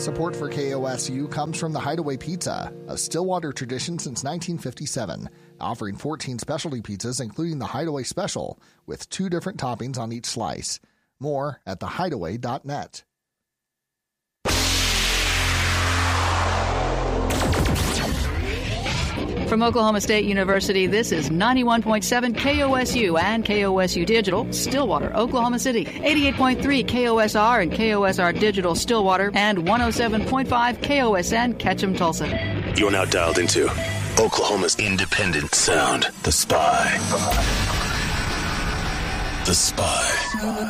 Support for KOSU comes from the Hideaway Pizza, a Stillwater tradition since 1957, offering 14 specialty pizzas including the Hideaway Special, with 2 different toppings on each slice. More at thehideaway.net. From Oklahoma State University, this is 91.7 KOSU and KOSU Digital, Stillwater, Oklahoma City, 88.3 KOSR and KOSR Digital, Stillwater, and 107.5 KOSN, Ketchum, Tulsa. You're now dialed into Oklahoma's independent sound, The Spy. The Spy.